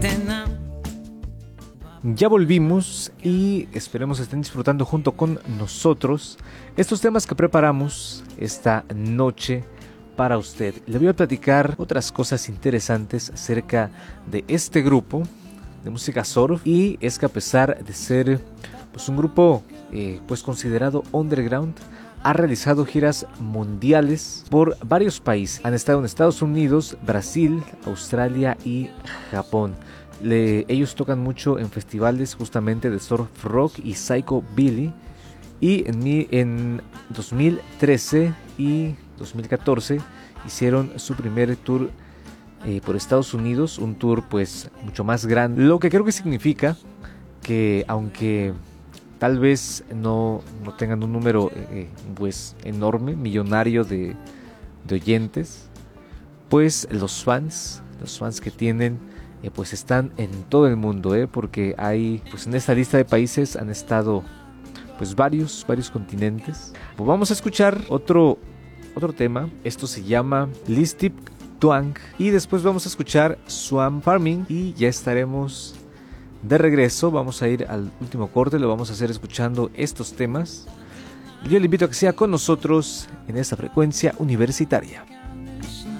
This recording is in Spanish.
Ya volvimos y esperemos estén disfrutando junto con nosotros estos temas que preparamos esta noche para usted. Le voy a platicar otras cosas interesantes acerca de este grupo de música surf, y es que a pesar de ser pues un grupo pues considerado underground, ha realizado giras mundiales por varios países. Han estado en Estados Unidos, Brasil, Australia y Japón. Ellos tocan mucho en festivales justamente de surf rock y psychobilly, y en 2013 y 2014 hicieron su primer tour por Estados Unidos, un tour pues mucho más grande, lo que creo que significa que aunque tal vez no tengan un número pues enorme, millonario de oyentes, pues los fans que tienen pues están en todo el mundo, porque hay, pues en esta lista de países han estado pues varios continentes. Pues vamos a escuchar otro tema. Esto se llama Listip Tuang, y después vamos a escuchar Swamp Farming y ya estaremos de regreso. Vamos a ir al último corte, lo vamos a hacer escuchando estos temas. Yo le invito a que sea con nosotros en esta frecuencia universitaria.